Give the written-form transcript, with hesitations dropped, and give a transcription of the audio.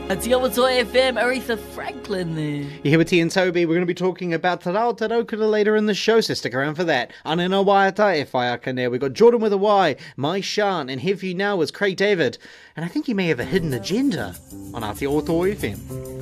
A Te Awatua FM, Aretha Franklin there. You're here with T and Toby. We're going to be talking about Te Rao Te Raukura later in the show, so stick around for that. Anina Waiata, if I can there. We've got Jordan with a Y, Mai Shan, and here for you now is Craig David. And I think he may have a hidden agenda on Aotearoa FM.